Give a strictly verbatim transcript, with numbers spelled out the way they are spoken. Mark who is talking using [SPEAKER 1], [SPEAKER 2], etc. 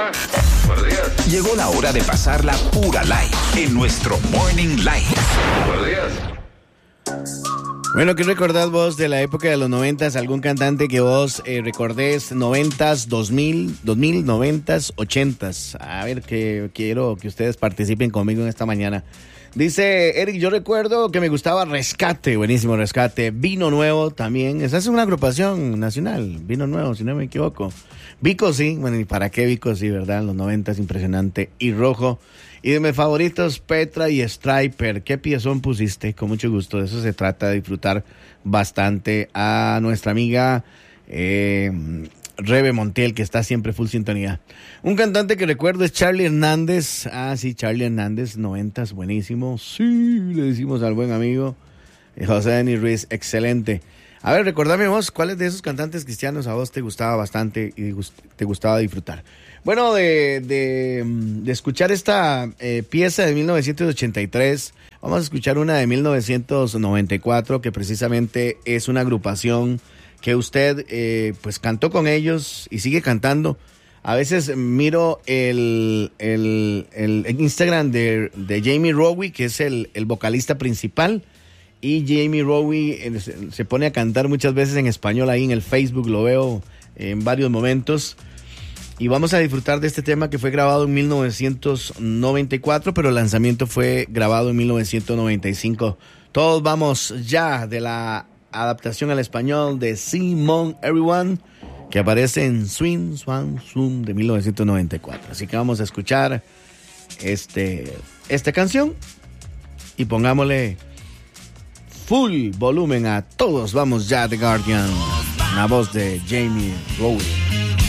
[SPEAKER 1] Hola, buenos días.
[SPEAKER 2] Llegó la hora de pasarla pura live en nuestro Morning Live.
[SPEAKER 1] Buenos días.
[SPEAKER 3] Bueno, ¿qué recordás vos de la época de los noventas? ¿Algún cantante que vos eh, recordés noventas, dos mil, dos mil, noventas, ochentas? A ver, que quiero que ustedes participen conmigo en esta mañana. Dice Eric, yo recuerdo que me gustaba Rescate, buenísimo Rescate. Vino Nuevo también, esa es una agrupación nacional, Vino Nuevo, si no me equivoco. Vico sí, bueno, ¿y para qué Vico sí, verdad? En los noventas, impresionante. Y Rojo. Y de mis favoritos, Petra y Striper. ¿Qué piezón pusiste? Con mucho gusto. De eso se trata, de disfrutar bastante a nuestra amiga eh, Rebe Montiel, que está siempre full sintonía. Un cantante que recuerdo es Charlie Hernández. Ah, sí, Charlie Hernández, noventas, buenísimo. Sí, le decimos al buen amigo José Denis Ruiz, excelente. A ver, recordame vos, ¿cuáles de esos cantantes cristianos a vos te gustaba bastante y te gustaba disfrutar? Bueno, de, de, de escuchar esta eh, pieza de mil novecientos ochenta y tres, vamos a escuchar una de mil novecientos noventa y cuatro, que precisamente es una agrupación que usted eh, pues cantó con ellos y sigue cantando. A veces miro el, el, el Instagram de, de Jamie Rowe, que es el, el vocalista principal, y Jamie Rowe se, se pone a cantar muchas veces en español ahí en el Facebook, lo veo en varios momentos. Y vamos a disfrutar de este tema que fue grabado en mil novecientos noventa y cuatro, pero el lanzamiento fue grabado en mil novecientos noventa y cinco. Todos vamos ya de la adaptación al español de Simon Everyone, que aparece en Swing, Swan, Zoom de mil novecientos noventa y cuatro. Así que vamos a escuchar este, esta canción y pongámosle full volumen a Todos Vamos Ya, The Guardian, la voz de Jamie Rowe.